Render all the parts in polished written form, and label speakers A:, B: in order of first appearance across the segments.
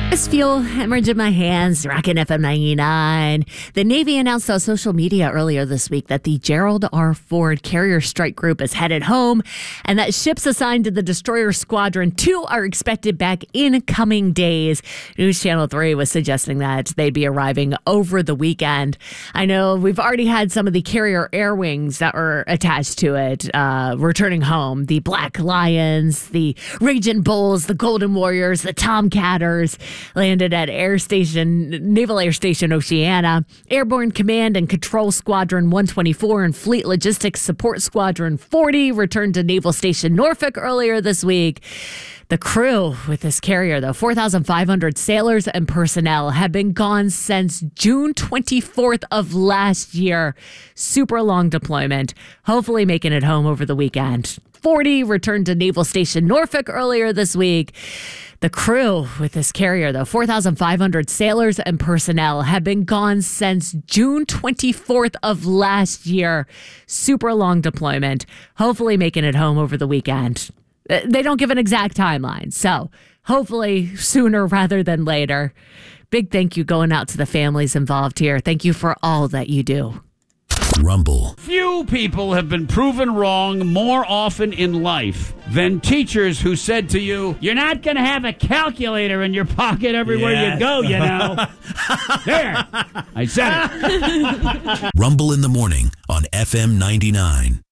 A: This fuel hemorrhage in my hands, rocking FM 99. The Navy announced on social media earlier this week that the Gerald R. Ford Carrier Strike Group is headed home and that ships assigned to the Destroyer Squadron 2 are expected back in coming days. News Channel 3 was suggesting that they'd be arriving over the weekend. I know we've already had some of the Carrier Air Wings that were attached to it returning home. The Black Lions, the Raging Bulls, the Golden Warriors, the Tomcatters. Landed at Naval Air Station Oceana, Airborne Command and Control Squadron 124 and Fleet Logistics Support Squadron 40 returned to Naval Station Norfolk earlier this week. The crew with this carrier, though, 4,500 sailors and personnel, have been gone since June 24th of last year. Super long deployment, hopefully making it home over the weekend. 40 returned to Naval Station Norfolk earlier this week. The crew with this carrier, though, 4,500 sailors and personnel, have been gone since June 24th of last year. Super long deployment, hopefully making it home over the weekend. They don't give an exact timeline, so hopefully sooner rather than later. Big thank you going out to the families involved here. Thank you for all that you do.
B: Rumble.
C: Few people have been proven wrong more often in life than teachers who said to you, "You're not going to have a calculator in your pocket everywhere you go, you know." There, I said it.
B: Rumble in the morning on FM 99.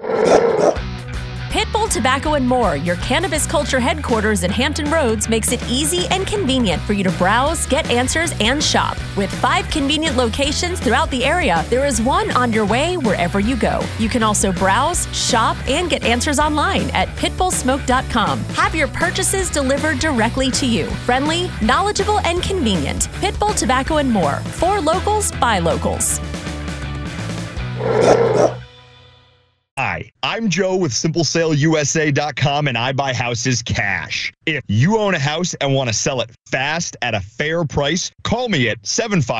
D: Pitbull Tobacco and More, your cannabis culture headquarters in Hampton Roads, makes it easy and convenient for you to browse, get answers, and shop. With 5 convenient locations throughout the area, there is one on your way wherever you go. You can also browse, shop, and get answers online at pitbullsmoke.com. Have your purchases delivered directly to you. Friendly, knowledgeable, and convenient. Pitbull Tobacco and More. For locals, by locals.
E: Hi, I'm Joe with SimpleSaleUSA.com, and I buy houses cash. If you own a house and want to sell it fast at a fair price, call me at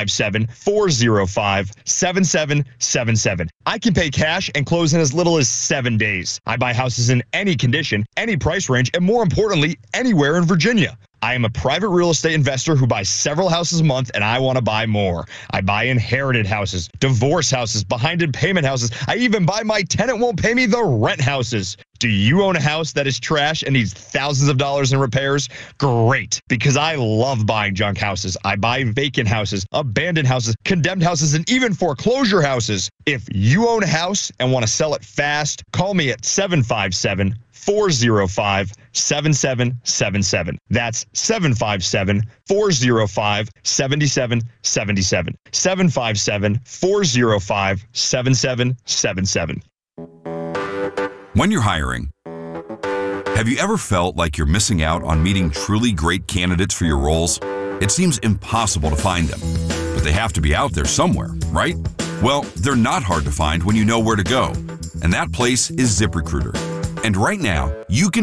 E: 757-405-7777. I can pay cash and close in as little as 7 days. I buy houses in any condition, any price range, and more importantly, anywhere in Virginia. I am a private real estate investor who buys several houses a month, and I want to buy more. I buy inherited houses, divorce houses, behind-in-payment houses. I even buy my tenant won't pay me the rent houses. Do you own a house that is trash and needs thousands of dollars in repairs? Great, because I love buying junk houses. I buy vacant houses, abandoned houses, condemned houses, and even foreclosure houses. If you own a house and want to sell it fast, call me at 757-405-7777. That's 757-405-7777. 757-405-7777.
F: When you're hiring, have you ever felt like you're missing out on meeting truly great candidates for your roles? It seems impossible to find them, but they have to be out there somewhere, right? Well, they're not hard to find when you know where to go, and that place is ZipRecruiter. And right now, you can